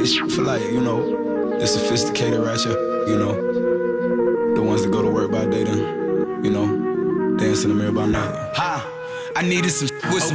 this shit for like, you know, the sophisticated ratchet, you know, the ones that go to work by day then, you know, dance in the mirror by night. Ha! I needed some with some